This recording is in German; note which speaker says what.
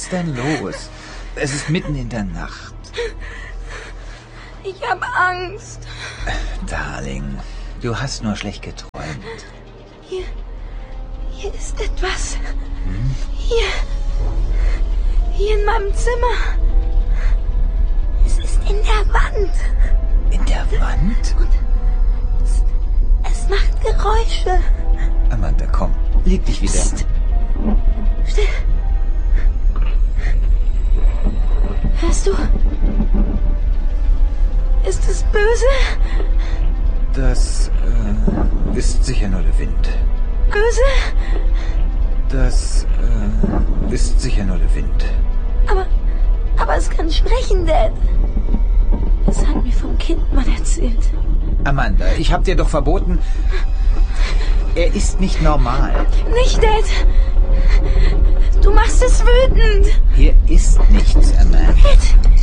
Speaker 1: ist denn los? Es ist mitten in der Nacht.
Speaker 2: Ich habe Angst.
Speaker 1: Darling, du hast nur schlecht geträumt.
Speaker 2: Hier ist etwas. Hier in meinem Zimmer. Es ist in der Wand.
Speaker 1: In der Wand?
Speaker 2: Und es macht Geräusche.
Speaker 1: Amanda, komm, leg dich wieder.
Speaker 2: Psst. Still. Hörst du? Ist es böse?
Speaker 1: Das ist sicher nur der Wind.
Speaker 2: Böse?
Speaker 1: Das ist sicher nur der Wind.
Speaker 2: Aber es kann sprechen, Dad. Es hat mir vom Kindmann erzählt.
Speaker 1: Amanda, ich hab dir doch verboten... Er ist nicht normal.
Speaker 2: Nicht, Dad. Du machst es wütend.
Speaker 1: Hier ist nichts, Amanda.
Speaker 2: Dad,